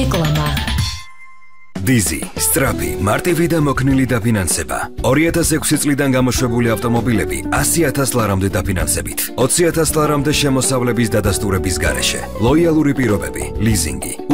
რეკლამა. Dizzy, სწრაფი, მარტივი და მოქნილი დაფინანსება. 2006 წლიდან გამოშვებული ავტომობილები 100,000 ლარამდე დაფინანსებით. 20,000 ლარამდე შემოსავლების დადასტურების გარეშე. ლოიალური პირობები, ლიზინგი.